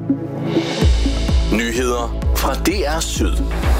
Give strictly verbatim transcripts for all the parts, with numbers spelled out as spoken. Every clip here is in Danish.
Nyheder fra D R Syd.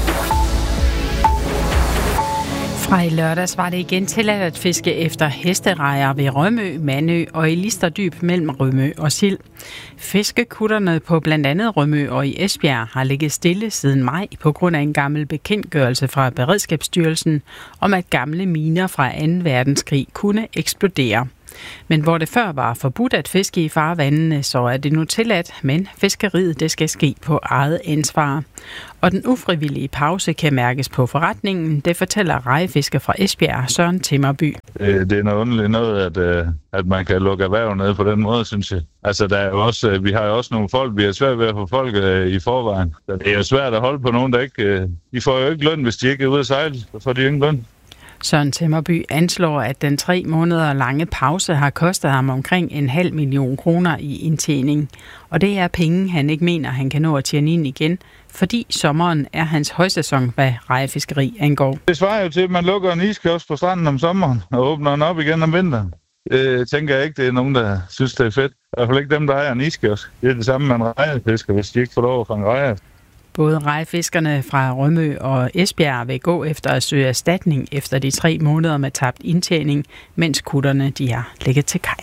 Fra i lørdags var det igen tilladt at fiske efter hesterejer ved Rømø, Mandø og i Listerdyb mellem Rømø og Sild. Fiskekutterne på blandt andet Rømø og i Esbjerg har ligget stille siden maj på grund af en gammel bekendtgørelse fra Beredskabsstyrelsen om, at gamle miner fra anden verdenskrig kunne eksplodere. Men hvor det før var forbudt at fiske i farvandene, så er det nu tilladt, men fiskeriet det skal ske på eget ansvar. Og den ufrivillige pause kan mærkes på forretningen, det fortæller rejefisker fra Esbjerg, Søren Timmerby. Det er noget underligt noget, at, at man kan lukke erhverv ned på den måde, synes jeg. Altså, der er jo også, vi har jo også nogle folk, vi er svært ved at få folk i forvejen. Så det er jo svært at holde på nogen, der ikke... De får jo ikke løn, hvis de ikke er ude at sejle, så får de ingen løn. Søren Timmerby anslår, at den tre måneder lange pause har kostet ham omkring en halv million kroner i indtjening. Og det er penge, han ikke mener, han kan nå at tjene ind igen, fordi sommeren er hans højsæson, hvad rejefiskeri angår. Det svarer jo til, at man lukker en iskiosk på stranden om sommeren og åbner den op igen om vinteren. Det tænker jeg ikke, det er nogen, der synes, det er fedt. I hvert fald ikke dem, der ejer en iskiosk. Det er det samme med en rejefisker, hvis de ikke får lov at fange rejer. Både rejefiskerne fra Rømø og Esbjerg vil gå efter at søge erstatning efter de tre måneder med tabt indtjening, mens kutterne de har ligget til kaj.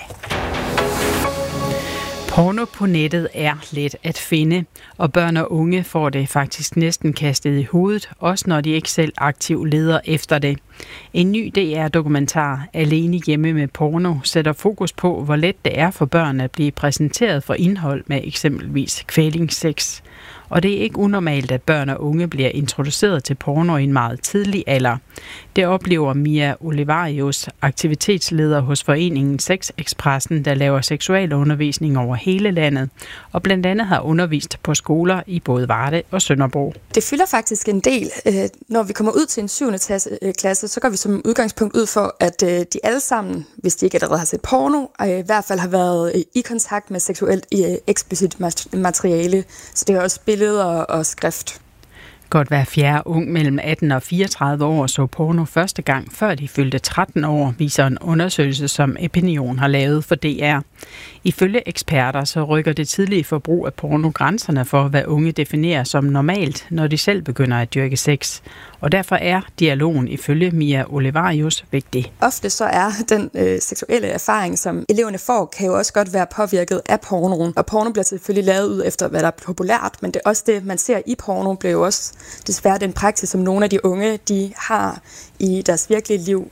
Porno på nettet er let at finde, og børn og unge får det faktisk næsten kastet i hovedet, også når de ikke selv aktivt leder efter det. En ny D R-dokumentar, Alene hjemme med porno, sætter fokus på, hvor let det er for børn at blive præsenteret for indhold med eksempelvis kvælingsex. Og det er ikke unormalt, at børn og unge bliver introduceret til porno i en meget tidlig alder. Det oplever Mia Olivarius, aktivitetsleder hos foreningen Sexekspressen, der laver seksualundervisning over hele landet, og blandt andet har undervist på skoler i både Varde og Sønderbro. Det fylder faktisk en del. Når vi kommer ud til en syvende klasse, så går vi som udgangspunkt ud for, at de alle sammen, hvis de ikke allerede har set porno, i hvert fald har været i kontakt med seksuelt eksplicit materiale. Så det er også billeder og skrift. Godt hver fjerde ung mellem atten og fireogtredive år så porno første gang, før de fyldte tretten år, viser en undersøgelse, som Epinion har lavet for D R. Ifølge eksperter så rykker det tidlige forbrug af porno grænserne for, hvad unge definerer som normalt, når de selv begynder at dyrke sex. Og derfor er dialogen ifølge Mia Olivarius vigtig. Ofte så er den øh, seksuelle erfaring, som eleverne får, kan jo også godt være påvirket af pornoen. Og porno bliver selvfølgelig lavet ud efter, hvad der er populært, men det er også det, man ser i porno, bliver jo også desværre den praksis, som nogle af de unge de har i deres virkelige liv.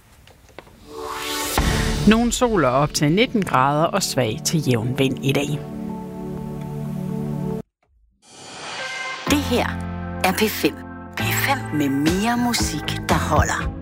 Nogle soler op til nitten grader og svag til jævn vind i dag. Det her er P fem. P fem med mere musik, der holder.